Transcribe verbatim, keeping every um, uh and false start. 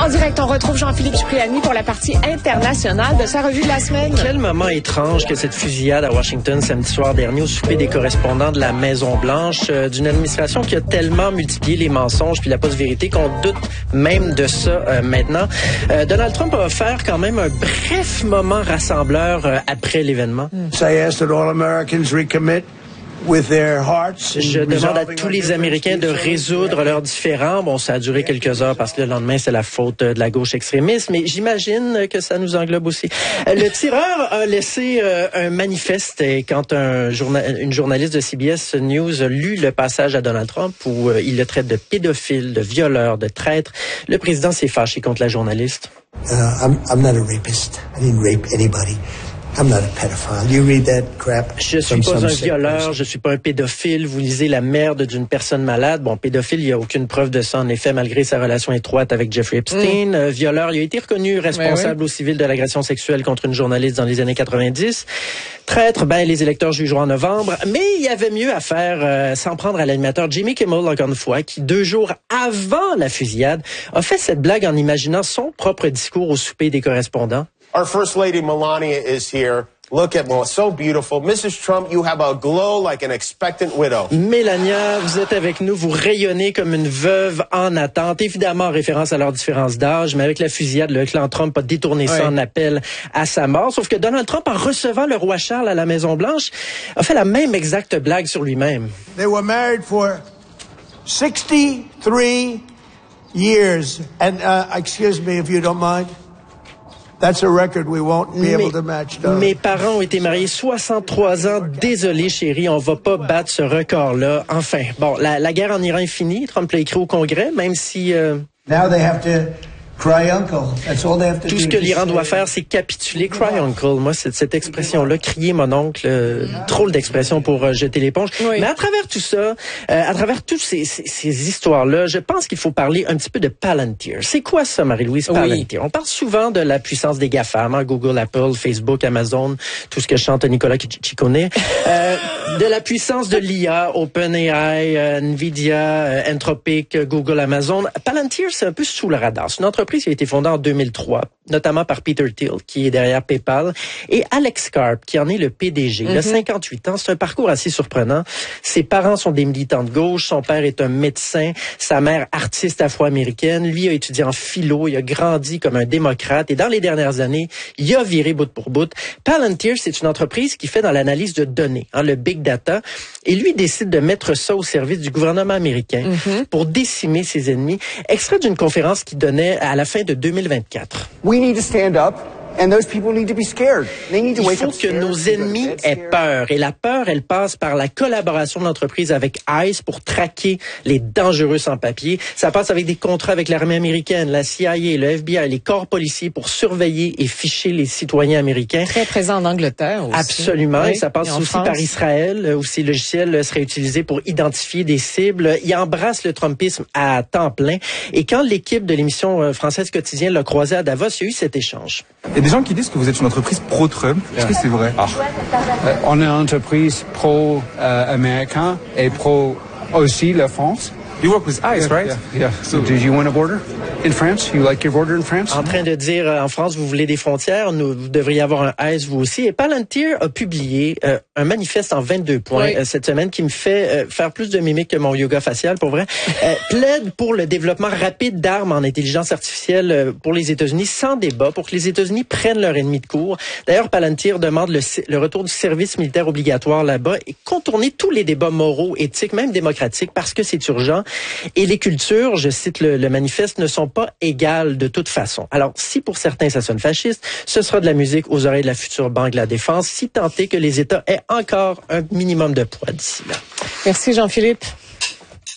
En direct, on retrouve Jean-Philippe Cipriani pour la partie internationale de sa revue de la semaine. Quel moment étrange que cette fusillade à Washington samedi soir dernier au souper des correspondants de la Maison-Blanche, euh, d'une administration qui a tellement multiplié les mensonges puis la post-vérité qu'on doute même de ça euh, maintenant. Euh, Donald Trump a offert quand même un bref moment rassembleur euh, après l'événement. So I ask that all Americans recommit with their hearts. Je demande à tous les Américains de résoudre leurs différends. Bon, ça a duré quelques heures parce que le lendemain, c'est la faute de la gauche extrémiste, mais j'imagine que ça nous englobe aussi. Le tireur a laissé euh, un manifeste et quand un journa- une journaliste de C B S News a lu le passage à Donald Trump où euh, il le traite de pédophile, de violeur, de traître, le président s'est fâché contre la journaliste. Uh, I'm, I'm not a rapist. I didn't rape anybody. I'm not a pedophile. You read that crap. Je suis pas un violeur, je suis pas un pédophile. Vous lisez la merde d'une personne malade. Bon, pédophile, il y a aucune preuve de ça, en effet, malgré sa relation étroite avec Jeffrey Epstein. Mm. Euh, violeur, il a été reconnu responsable oui. au civil de l'agression sexuelle contre une journaliste dans les années quatre-vingt-dix. Traître, ben, les électeurs jugeront en novembre. Mais il y avait mieux à faire, euh, s'en prendre à l'animateur Jimmy Kimmel, encore une fois, qui, deux jours avant la fusillade, a fait cette blague en imaginant son propre discours au souper des correspondants. Our First Lady Melania is here. Look at Melania, so beautiful. Missus Trump, you have a glow like an expectant widow. Mélania, vous êtes avec nous, vous rayonnez comme une veuve en attente, évidemment en référence à leur différence d'âge, mais avec la fusillade, le clan Trump a détourné ça oui. en appel à sa mort. Sauf que Donald Trump, en recevant le roi Charles à la Maison-Blanche, a fait la même exacte blague sur lui-même. They were married for sixty-three years. And, uh, excuse me if you don't mind. That's a record we won't be able to match. Mes parents ont été mariés soixante-trois ans. Désolé, chérie, on va pas battre ce record-là. Enfin, bon, la, la guerre en Iran est finie. Trump l'a écrit au Congrès, même si... Euh... Now they have to... Cry uncle. That's all they have to Tout do. ce que l'Iran doit faire, c'est capituler. Cry uncle. Moi, cette, cette expression-là, crier mon oncle, euh, drôle d'expression pour euh, jeter l'éponge. Oui. Mais à travers tout ça, euh, à travers toutes ces, ces, ces histoires-là, je pense qu'il faut parler un petit peu de Palantir. C'est quoi ça, Marie-Louise, Palantir? Oui. On parle souvent de la puissance des GAFAM, hein, Google, Apple, Facebook, Amazon, tout ce que chante Nicolas Ciccone. euh, de la puissance de l'I A, OpenAI, euh, Nvidia, euh, Anthropic, Google, Amazon. Palantir, c'est un peu sous le radar. C'est une entreprise qui a été fondée en deux mille trois, notamment par Peter Thiel, qui est derrière PayPal, et Alex Karp, qui en est le P D G. Mm-hmm. Il a cinquante-huit ans. C'est un parcours assez surprenant. Ses parents sont des militants de gauche. Son père est un médecin. Sa mère, artiste afro-américaine. Lui a étudié en philo. Il a grandi comme un démocrate. Et dans les dernières années, il a viré bout pour bout. Palantir, c'est une entreprise qui fait dans l'analyse de données, hein, le big data. Et lui décide de mettre ça au service du gouvernement américain mm-hmm. pour décimer ses ennemis. Extrait d'une conférence qu'il donnait à la fin de deux mille vingt-quatre. We need to stand up. And those people need to be scared. They need to Il wake faut up que nos ennemis aient peur. Et la peur, elle passe par la collaboration de l'entreprise avec ICE pour traquer les dangereux sans-papiers. Ça passe avec des contrats avec l'armée américaine, la C I A, le F B I, les corps policiers pour surveiller et ficher les citoyens américains. Très présent en Angleterre aussi. Absolument. Oui. Et ça passe et aussi France. par Israël, où ces logiciels seraient utilisés pour identifier des cibles. Il embrasse le Trumpisme à temps plein. Et quand l'équipe de l'émission française Quotidien l'a croisé à Davos, il y a eu cet échange. Il y a des gens qui disent que vous êtes une entreprise pro-Trump. Est-ce que c'est vrai? Ah. Euh, on est une entreprise pro-américain euh, et pro aussi la France. You work with ICE, yeah, right? Yeah. yeah. So, did you want a border in France? You like your border in France? En train de dire, euh, en France, vous voulez des frontières, nous, vous devriez avoir un ICE, vous aussi. Et Palantir a publié euh, un manifeste en vingt-deux points oui. euh, cette semaine qui me fait euh, faire plus de mimiques que mon yoga facial, pour vrai. Euh, plaide pour le développement rapide d'armes en intelligence artificielle euh, pour les États-Unis, sans débat, pour que les États-Unis prennent leur ennemi de court. D'ailleurs, Palantir demande le, le retour du service militaire obligatoire là-bas et contourner tous les débats moraux, éthiques, même démocratiques, parce que c'est urgent. Et les cultures, je cite le, le manifeste, ne sont pas égales de toute façon. Alors, si pour certains ça sonne fasciste, ce sera de la musique aux oreilles de la future Banque de la Défense, si tant est que les États aient encore un minimum de poids d'ici là. Merci Jean-Philippe.